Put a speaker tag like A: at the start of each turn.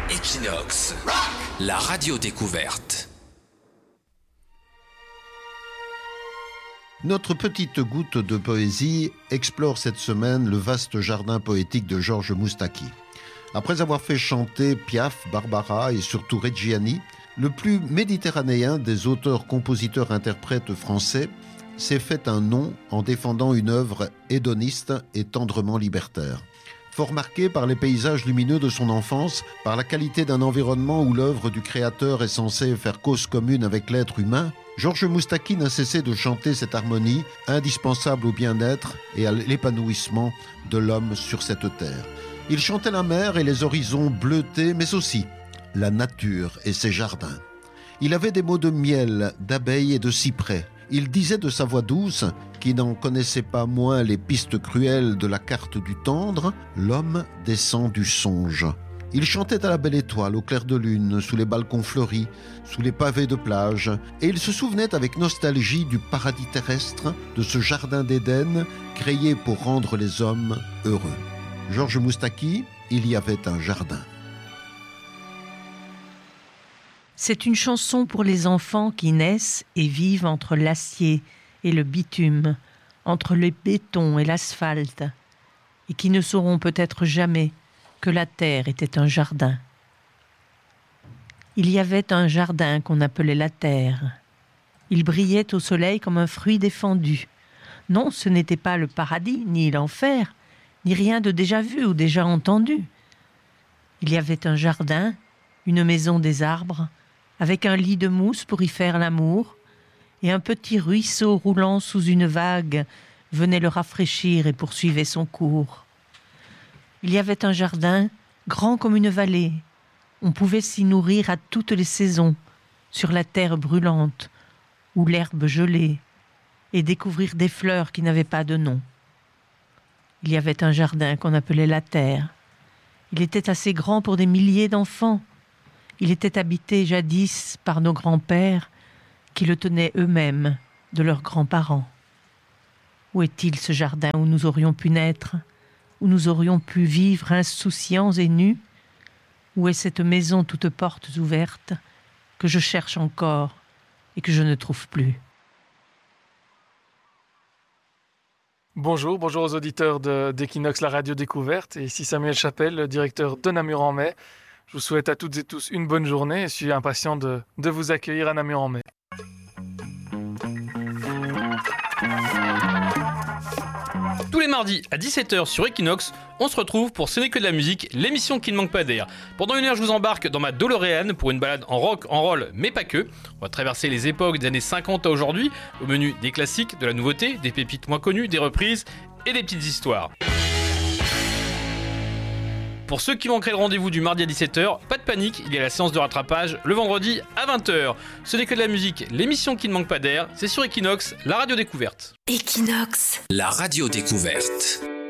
A: Equinox, la radio découverte.
B: Notre petite goutte de poésie explore cette semaine le vaste jardin poétique de Georges Moustaki. Après avoir fait chanter Piaf, Barbara et surtout Reggiani, le plus méditerranéen des auteurs-compositeurs-interprètes français s'est fait un nom en défendant une œuvre hédoniste et tendrement libertaire. Fort marqué par les paysages lumineux de son enfance, par la qualité d'un environnement où l'œuvre du créateur est censée faire cause commune avec l'être humain, Georges Moustaki n'a cessé de chanter cette harmonie indispensable au bien-être et à l'épanouissement de l'homme sur cette terre. Il chantait la mer et les horizons bleutés, mais aussi la nature et ses jardins. Il avait des mots de miel, d'abeilles et de cyprès. Il disait de sa voix douce, qui n'en connaissait pas moins les pistes cruelles de la carte du tendre, l'homme descend du songe. Il chantait à la belle étoile, au clair de lune, sous les balcons fleuris, sous les pavés de plage, et il se souvenait avec nostalgie du paradis terrestre, de ce jardin d'Éden créé pour rendre les hommes heureux. Georges Moustaki, il y avait un jardin.
C: C'est une chanson pour les enfants qui naissent et vivent entre l'acier et le bitume, entre le béton et l'asphalte, et qui ne sauront peut-être jamais que la terre était un jardin. Il y avait un jardin qu'on appelait la terre. Il brillait au soleil comme un fruit défendu. Non, ce n'était pas le paradis, ni l'enfer, ni rien de déjà vu ou déjà entendu. Il y avait un jardin, une maison des arbres, avec un lit de mousse pour y faire l'amour, et un petit ruisseau roulant sous une vague venait le rafraîchir et poursuivait son cours. Il y avait un jardin grand comme une vallée. On pouvait s'y nourrir à toutes les saisons, sur la terre brûlante ou l'herbe gelée, et découvrir des fleurs qui n'avaient pas de nom. Il y avait un jardin qu'on appelait la terre. Il était assez grand pour des milliers d'enfants. Il était habité jadis par nos grands-pères qui le tenaient eux-mêmes de leurs grands-parents. Où est-il ce jardin où nous aurions pu naître, où nous aurions pu vivre insouciants et nus? Où est cette maison toute portes ouvertes que je cherche encore et que je ne trouve plus?
D: Bonjour aux auditeurs d'Equinox, la radio découverte. Et ici Samuel Chapelle, directeur de Namur en Mai. Je vous souhaite à toutes et tous une bonne journée et je suis impatient de vous accueillir à Namur en Mai.
E: Tous les mardis à 17h sur Equinox, on se retrouve pour Ce n'est que de la musique, l'émission qui ne manque pas d'air. Pendant une heure, je vous embarque dans ma DeLorean pour une balade en rock, en roll, mais pas que. On va traverser les époques des années 50 à aujourd'hui, au menu des classiques, de la nouveauté, des pépites moins connues, des reprises et des petites histoires. Pour ceux qui manqueraient le rendez-vous du mardi à 17h, pas de panique, il y a la séance de rattrapage le vendredi à 20h. Ce n'est que de la musique, l'émission qui ne manque pas d'air, c'est sur Equinox, la radio découverte.
A: Equinox, la radio découverte.